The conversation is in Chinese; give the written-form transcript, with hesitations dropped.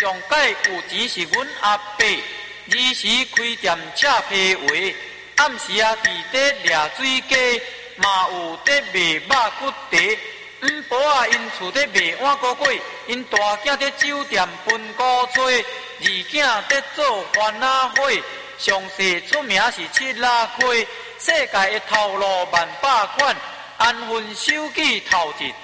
上届有钱是阮阿伯，二时开店赤皮鞋，暗时啊伫底掠水鸡，嘛有伫卖肉骨茶。婆啊，因厝伫卖碗糕粿，因大囝伫酒店分古吹，二囝伫做番仔火，上世出名是七拉开，世界的头路万百款，安分守己头一